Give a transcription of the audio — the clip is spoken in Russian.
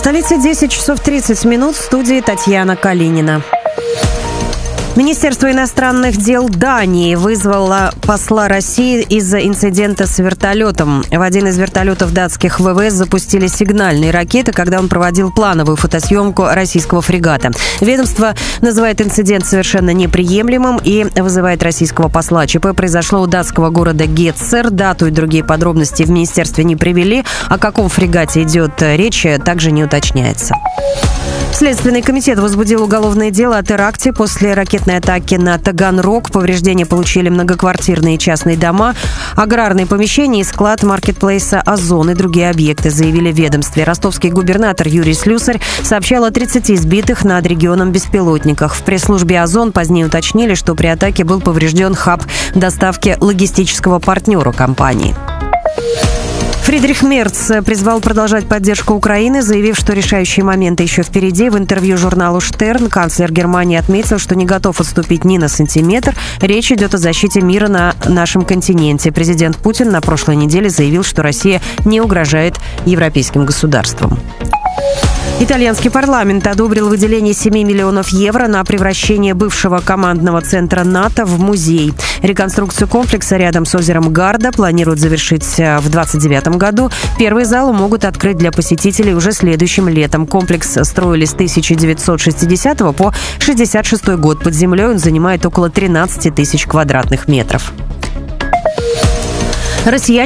столице 10 часов 30 минут, в студии Татьяна Калинина. Министерство иностранных дел Дании вызвало посла России из-за инцидента с вертолетом. В один из вертолетов датских ВВС запустили сигнальные ракеты, когда он проводил плановую фотосъемку российского фрегата. Ведомство называет инцидент совершенно неприемлемым и вызывает российского посла. ЧП произошло у датского города Гетцер. Дату и другие подробности в министерстве не привели. О каком фрегате идет речь, также не уточняется. Следственный комитет возбудил уголовное дело о теракте после ракетной атаки на Таганрог. Повреждения получили многоквартирные частные дома, аграрные помещения и склад маркетплейса «Озон» и другие объекты, заявили в ведомстве. Ростовский губернатор Юрий Слюсарь сообщал о 30 сбитых над регионом беспилотниках. В пресс-службе «Озон» позднее уточнили, что при атаке был поврежден хаб доставки логистического партнера компании. Фридрих Мерц призвал продолжать поддержку Украины, заявив, что решающие моменты еще впереди. В интервью журналу «Штерн» канцлер Германии отметил, что не готов отступить ни на сантиметр. Речь идет о защите мира на нашем континенте. Президент Путин на прошлой неделе заявил, что Россия не угрожает европейским государствам. Итальянский парламент одобрил выделение 7 миллионов евро на превращение бывшего командного центра НАТО в музей. Реконструкцию комплекса рядом с озером Гарда планируют завершить в 2029 году. Первый зал могут открыть для посетителей уже следующим летом. Комплекс строили с 1960 по 1966 год. Под землей он занимает около 13 тысяч квадратных метров. Россияне